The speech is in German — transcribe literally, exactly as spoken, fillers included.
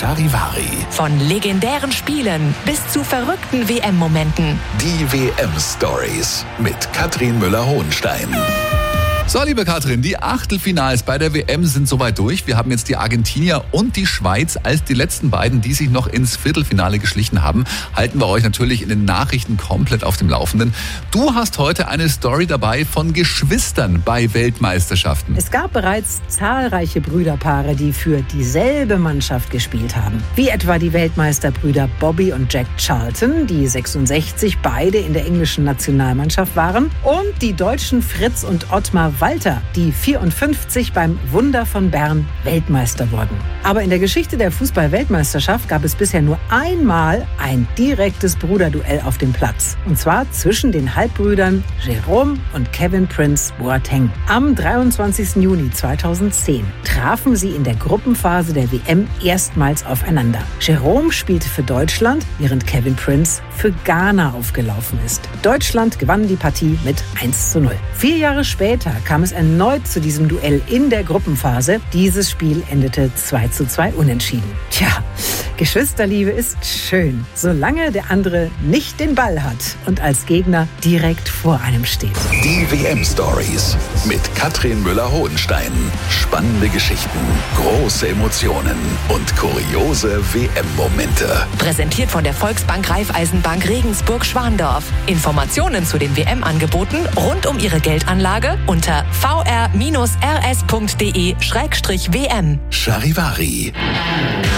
Charivari. Von legendären Spielen bis zu verrückten W M-Momenten. Die W M-Stories mit Katrin Müller-Hohenstein. So, liebe Katrin, die Achtelfinals bei der W M sind soweit durch. Wir haben jetzt die Argentinier und die Schweiz als die letzten beiden, die sich noch ins Viertelfinale geschlichen haben. Halten wir euch natürlich in den Nachrichten komplett auf dem Laufenden. Du hast heute eine Story dabei von Geschwistern bei Weltmeisterschaften. Es gab bereits zahlreiche Brüderpaare, die für dieselbe Mannschaft gespielt haben. Wie etwa die Weltmeisterbrüder Bobby und Jack Charlton, die sechsundsechzig beide in der englischen Nationalmannschaft waren, und die deutschen Fritz und Ottmar Walter, die vierundfünfzig beim Wunder von Bern Weltmeister wurden. Aber in der Geschichte der Fußball-Weltmeisterschaft gab es bisher nur einmal ein direktes Bruderduell auf dem Platz. Und zwar zwischen den Halbbrüdern Jerome und Kevin Prince Boateng. Am dreiundzwanzigsten Juni zweitausendzehn trafen sie in der Gruppenphase der W M erstmals aufeinander. Jerome spielte für Deutschland, während Kevin Prince für Ghana aufgelaufen ist. Deutschland gewann die Partie mit eins zu null. Vier Jahre später kam es erneut zu diesem Duell in der Gruppenphase. Dieses Spiel endete zwei zu zwei unentschieden. Tja, Geschwisterliebe ist schön, solange der andere nicht den Ball hat und als Gegner direkt vor einem steht. Die W M-Stories mit Katrin Müller-Hohenstein. Spannende Geschichten, große Emotionen und kuriose W M-Momente. Präsentiert von der Volksbank Raiffeisenbank Regensburg-Schwandorf. Informationen zu den W M-Angeboten rund um Ihre Geldanlage unter v r bindestrich r s punkt d e schrägstrich w m. Charivari.